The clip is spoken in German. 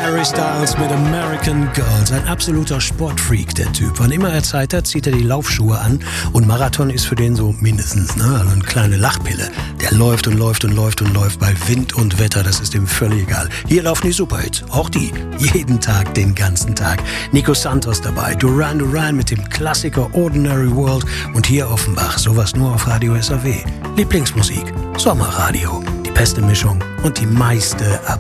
Harry Styles mit American Girls. Ein absoluter Sportfreak, der Typ. Wann immer er Zeit hat, zieht er die Laufschuhe an. Und Marathon ist für den so mindestens, ne? Also eine kleine Lachpille. Der läuft und läuft und läuft und läuft bei Wind und Wetter. Das ist ihm völlig egal. Hier laufen die Superhits. Auch die. Jeden Tag, den ganzen Tag. Nico Santos dabei. Duran Duran mit dem Klassiker Ordinary World. Und hier Offenbach. Sowas nur auf Radio SAW. Lieblingsmusik. Sommerradio. Die beste Mischung und die meiste ab